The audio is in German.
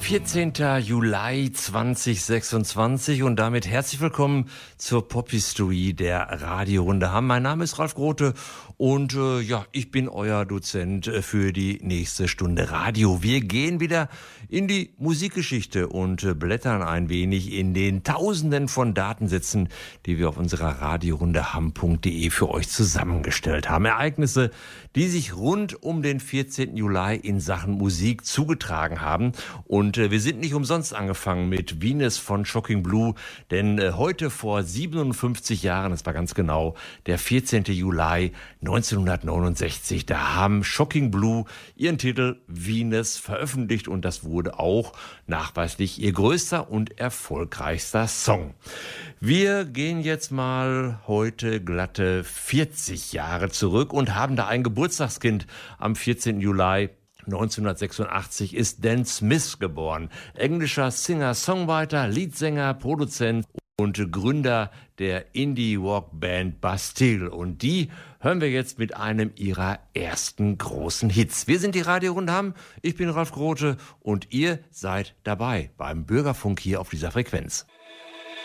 14. Juli 2026 und damit herzlich willkommen zur Pop-History der Radiorunde Hamm. Mein Name ist Ralf Grote und ich bin euer Dozent für die nächste Stunde Radio. Wir gehen wieder in die Musikgeschichte und blättern ein wenig in den Tausenden von Datensätzen, die wir auf unserer Radiorunde Hamm.de für euch zusammengestellt haben. Ereignisse, die sich rund um den 14. Juli in Sachen Musik zugetragen haben. Und wir sind nicht umsonst angefangen mit Venus von Shocking Blue, denn heute vor 57 Jahren, das war ganz genau der 14. Juli 1969, da haben Shocking Blue ihren Titel Venus veröffentlicht und das wurde auch nachweislich ihr größter und erfolgreichster Song. Wir gehen jetzt mal heute glatte 40 Jahre zurück und haben da ein Geburtstagskind. Am 14. Juli 1986 ist Dan Smith geboren. Englischer Singer-Songwriter, Leadsänger, Produzent und Gründer der Indie-Rock-Band Bastille. Und die hören wir jetzt mit einem ihrer ersten großen Hits. Wir sind die Radiorunde Hamm. Ich bin Ralf Grote und ihr seid dabei beim Bürgerfunk hier auf dieser Frequenz.